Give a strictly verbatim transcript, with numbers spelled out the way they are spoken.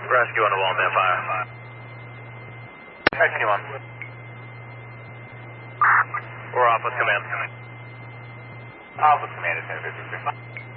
Rescue on the wall, man, fire. Rescue on. We're off with command. Off with command at ten fifty-three.